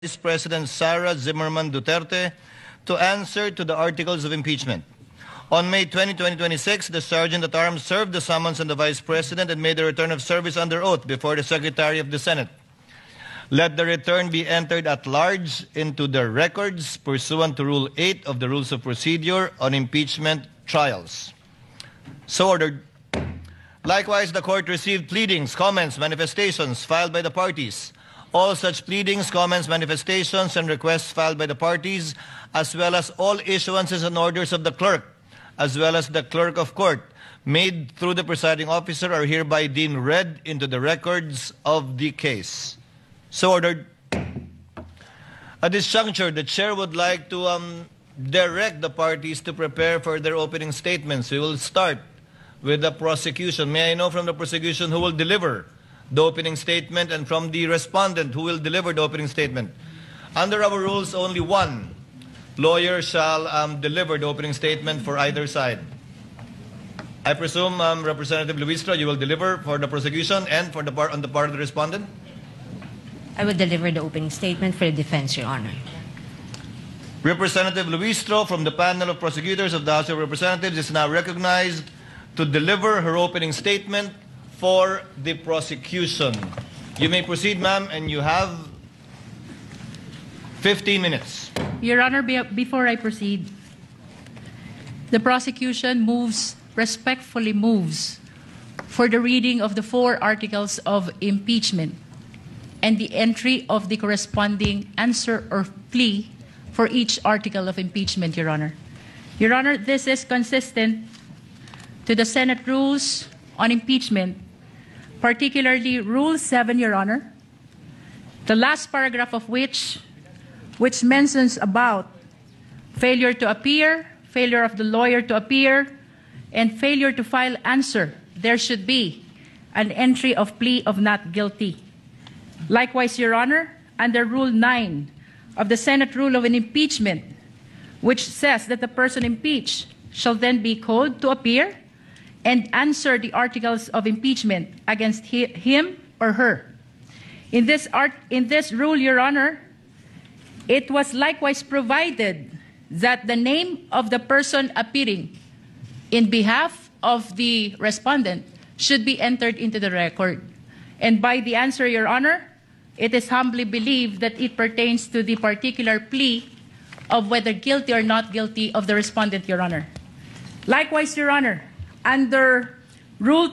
Vice President Sara Zimmerman Duterte to answer to the articles of impeachment. On May 20, 2026, the Sergeant at Arms served the summons on the Vice President and made a return of service under oath before the Secretary of the Senate. Let the return be entered at large into the records pursuant to Rule 8 of the Rules of Procedure on Impeachment Trials. So ordered. Likewise, the Court received pleadings, comments, manifestations filed by the parties. All such pleadings, comments, manifestations, and requests filed by the parties, as well as all issuances and orders of the clerk, as well as the clerk of court, made through the presiding officer, are hereby deemed read into the records of the case. So ordered. At this juncture, the chair would like to direct the parties to prepare for their opening statements. We will start with the prosecution. May I know from the prosecution who will deliver the opening statement, and from the respondent who will deliver the opening statement? Under our rules, only one lawyer shall deliver the opening statement for either side. I presume, Representative Luistro, you will deliver for the prosecution and for the on the part of the respondent? I will deliver the opening statement for the defense, Your Honor. Representative Luistro from the panel of prosecutors of the House of Representatives is now recognized to deliver her opening statement for the prosecution. You may proceed, ma'am, and you have 15 minutes. Your Honor, before I proceed, the prosecution respectfully moves for the reading of the 4 articles of impeachment and the entry of the corresponding answer or plea for each article of impeachment, Your Honor. Your Honor, this is consistent to the Senate rules on impeachment, particularly Rule 7, Your Honor, the last paragraph of which mentions about failure to appear, failure of the lawyer to appear, and failure to file answer. There should be an entry of plea of not guilty. Likewise, Your Honor, under Rule 9 of the Senate Rule of an Impeachment, which says that the person impeached shall then be called to appear and answer the articles of impeachment against him or her. In this rule, Your Honor, it was likewise provided that the name of the person appearing in behalf of the respondent should be entered into the record. And by the answer, Your Honor, it is humbly believed that it pertains to the particular plea of whether guilty or not guilty of the respondent, Your Honor. Likewise, Your Honor, under Rule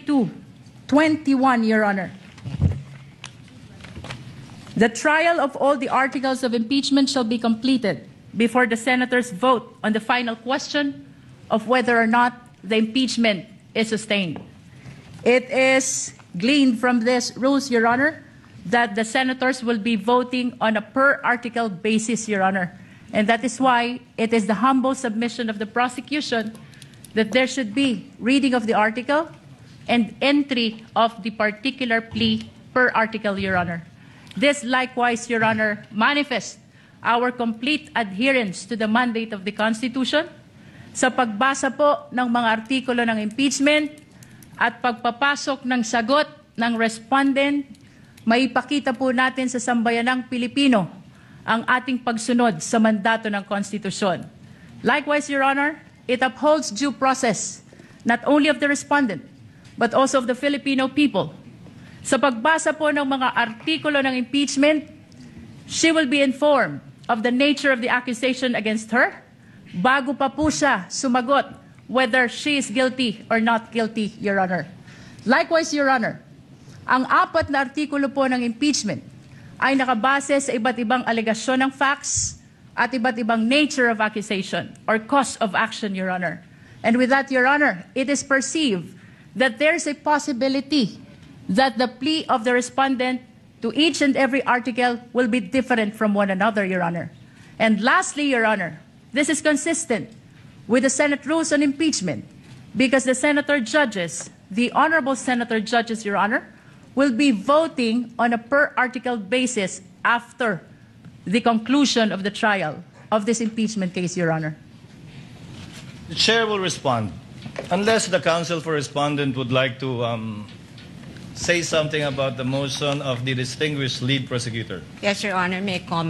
21, Your Honor, the trial of all the articles of impeachment shall be completed before the senators vote on the final question of whether or not the impeachment is sustained. It is gleaned from these rules, Your Honor, that the senators will be voting on a per-article basis, Your Honor. And that is why it is the humble submission of the prosecution that there should be reading of the article and entry of the particular plea per article, Your Honor. This likewise, Your Honor, manifests our complete adherence to the mandate of the Constitution sa pagbasa po ng mga artikulo ng impeachment at pagpapasok ng sagot ng respondent. Maipakita po natin sa sambayanang Pilipino ang ating pagsunod sa mandato ng Konstitusyon. Likewise, Your Honor, it upholds due process, not only of the respondent, but also of the Filipino people. Sa pagbasa po ng mga artikulo ng impeachment, she will be informed of the nature of the accusation against her bago pa po siya sumagot whether she is guilty or not guilty, Your Honor. Likewise, Your Honor, ang 4 na artikulo po ng impeachment ay nakabase sa iba't ibang alegasyon ng facts at iba't ibang nature of accusation or cause of action, Your Honor. And with that, Your Honor, it is perceived that there is a possibility that the plea of the respondent to each and every article will be different from one another, Your Honor. And lastly, Your Honor, this is consistent with the Senate rules on impeachment because the senator judges, the honorable senator judges, Your Honor, will be voting on a per-article basis after the conclusion of the trial of this impeachment case, Your Honor. The chair will respond. Unless the counsel for respondent would like to say something about the motion of the distinguished lead prosecutor? Yes, Your Honor, may I comment?